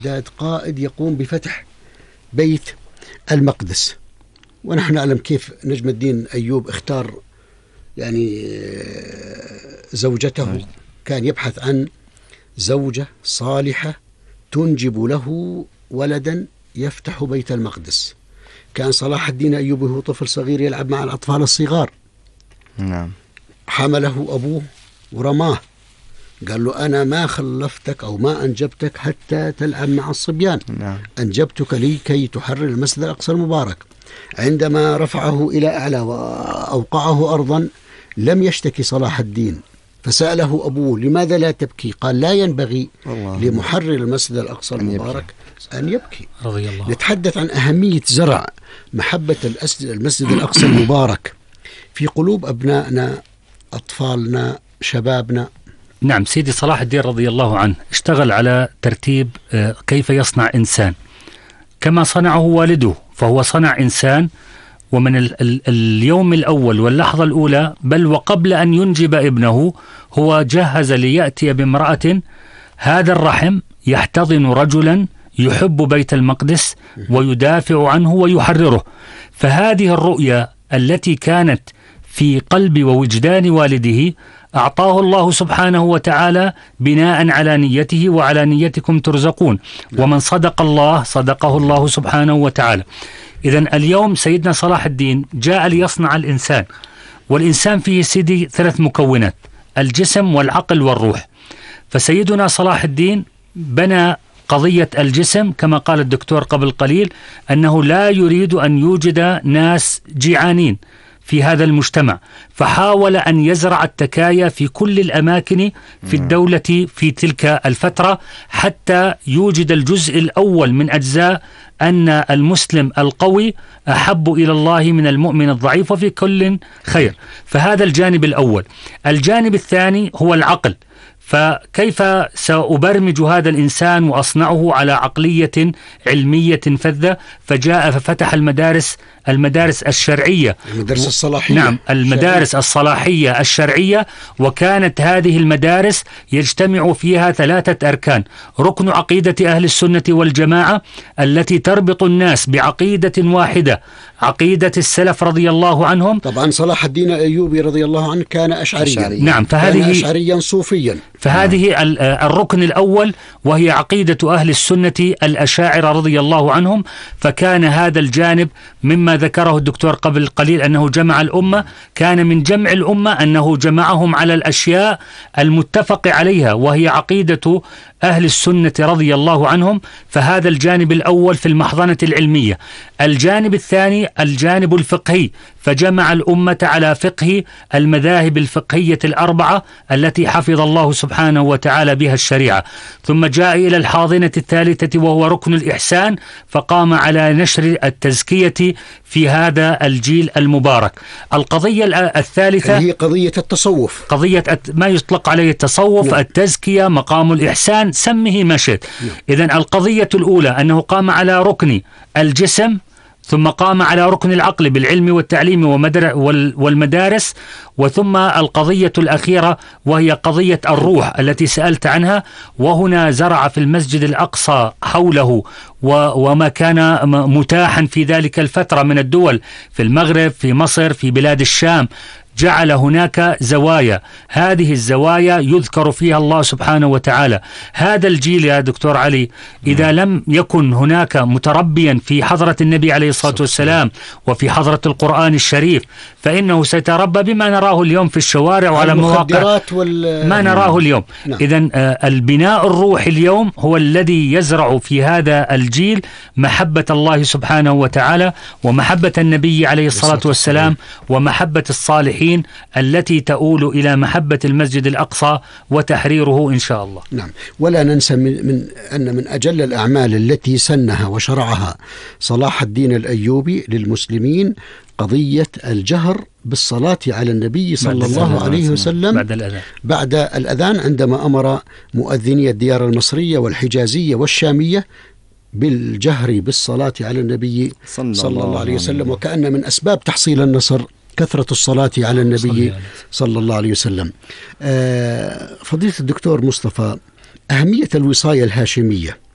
قائد يقوم بفتح بيت المقدس، ونحن نعلم كيف نجم الدين أيوب اختار يعني زوجته، كان يبحث عن زوجة صالحة تنجب له ولدا يفتح بيت المقدس. كان صلاح الدين أيوب وهو طفل صغير يلعب مع الأطفال الصغار، نعم، حمله أبوه ورماه، قال له أنا ما خلفتك أو ما أنجبتك حتى تلعب مع الصبيان، نعم. أنجبتك لكي تحرر المسجد الأقصى المبارك. عندما رفعه إلى أعلى وأوقعه أرضا لم يشتكي صلاح الدين، فسأله أبوه لماذا لا تبكي؟ قال لا ينبغي لمحرر المسجد الأقصى المبارك أن يبكي. رضي الله. نتحدث عن أهمية زرع محبة المسجد الأقصى المبارك في قلوب أبنائنا، أطفالنا، شبابنا. نعم، سيدي صلاح الدين رضي الله عنه اشتغل على ترتيب كيف يصنع إنسان كما صنعه والده، فهو صنع إنسان، ومن اليوم الأول واللحظة الأولى بل وقبل أن ينجب ابنه هو جهز ليأتي بامرأة هذا الرحم يحتضن رجلا يحب بيت المقدس ويدافع عنه ويحرره. فهذه الرؤية التي كانت في قلب ووجدان والده أعطاه الله سبحانه وتعالى بناء على نيته، وعلى نيتكم ترزقون، ومن صدق الله صدقه الله سبحانه وتعالى. إذن اليوم سيدنا صلاح الدين جاء ليصنع الإنسان، والإنسان فيه سيدي 3 مكونات: الجسم والعقل والروح. فسيدنا صلاح الدين بنى قضية الجسم كما قال الدكتور قبل قليل أنه لا يريد أن يوجد ناس جيعانين في هذا المجتمع، فحاول أن يزرع التكايا في كل الأماكن في الدولة في تلك الفترة حتى يوجد الجزء الأول من أجزاء أن المسلم القوي أحب إلى الله من المؤمن الضعيف وفي كل خير. فهذا الجانب الأول. الجانب الثاني هو العقل، فكيف سأبرمج هذا الإنسان وأصنعه على عقلية علمية فذة؟ فجاء ففتح المدارس الشرعية، المدارس الصلاحية. نعم، المدارس الصلاحية الشرعية. وكانت هذه المدارس يجتمع فيها 3 أركان: ركن عقيدة أهل السنة والجماعة التي تربط الناس بعقيدة واحدة، عقيدة السلف رضي الله عنهم. طبعا صلاح الدين الأيوبي رضي الله عنه كان أشعريا. نعم، كان أشعريا صوفيا. فهذه الركن الأول، وهي عقيدة أهل السنة الأشاعرة رضي الله عنهم. فكان هذا الجانب مما ذكره الدكتور قبل قليل أنه جمع الأمة، كان من جمع الأمة أنه جمعهم على الأشياء المتفق عليها، وهي عقيدة أهل السنة رضي الله عنهم. فهذا الجانب الأول في المحضنة العلمية. الجانب الثاني الجانب الفقهي، فجمع الأمة على فقه المذاهب الفقهية 4 التي حفظ الله سبحانه وتعالى بها الشريعة. ثم جاء إلى الحاضنة الثالثة وهو ركن الإحسان، فقام على نشر التزكية في هذا الجيل المبارك. القضية الثالثة هي قضية التصوف، قضية ما يطلق عليه التصوف، التزكية، مقام الإحسان، سمه ما شئت. إذن القضية الأولى أنه قام على ركن الجسم، ثم قام على ركن العقل بالعلم والتعليم والمدارس، وثم القضية الأخيرة وهي قضية الروح التي سألت عنها. وهنا زرع في المسجد الأقصى حوله وما كان متاحا في ذلك الفترة من الدول، في المغرب، في مصر، في بلاد الشام، جعل هناك زوايا. هذه الزوايا يذكر فيها الله سبحانه وتعالى. هذا الجيل يا دكتور علي إذا لم يكن هناك متربيا في حضرة النبي عليه الصلاة والسلام وفي حضرة القرآن الشريف، فإنه سيتربى بما نراه اليوم في الشوارع وعلى مواقع ما نراه اليوم. إذن البناء الروحي اليوم هو الذي يزرع في هذا الجيل محبة الله سبحانه وتعالى، ومحبة النبي عليه الصلاة والسلام، ومحبة الصالحين التي تؤول إلى محبة المسجد الأقصى وتحريره إن شاء الله. نعم، ولا ننسى أن من أجل الأعمال التي سنها وشرعها صلاح الدين الأيوبي للمسلمين قضية الجهر بالصلاة على النبي صلى الله عليه وسلم بعد الأذان، عندما أمر مؤذني الديار المصرية والحجازية والشامية بالجهر بالصلاة على النبي صلى الله عليه وسلم. وكأن من أسباب تحصيل النصر كثرة الصلاة على النبي صلى الله عليه وسلم. فضيلة الدكتور مصطفى، أهمية الوصاية الهاشمية